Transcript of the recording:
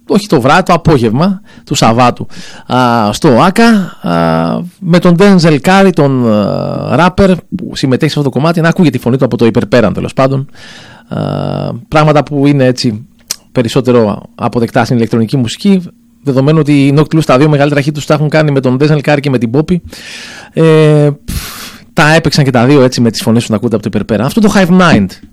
όχι το βράδυ, το απόγευμα του Σαββάτου στο ΆΚΑ, με τον Denzel Curry, τον rapper που συμμετέχει σε αυτό το κομμάτι, να ακούγεται τη φωνή του από το υπερπέραν, τέλος πάντων. Πράγματα που είναι έτσι περισσότερο αποδεκτά στην ηλεκτρονική μουσική, δεδομένου ότι οι Noctilus τα δύο μεγαλύτερα hit τους τα έχουν κάνει με τον Denzel Curry και με την Poppy. Τα έπαιξαν και τα δύο έτσι με τις φωνές που να ακούτε από το υπερπέραν. Αυτό το Hive Mind